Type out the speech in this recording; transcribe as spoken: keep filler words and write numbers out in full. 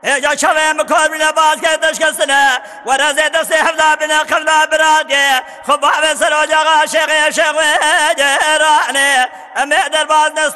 يا شباب مكور من باسكت تشكسنا ورزي دسي حفظا بنا خفضا برادي خبا بسر وجاغا شيخي شيخي جيراني أمي در باز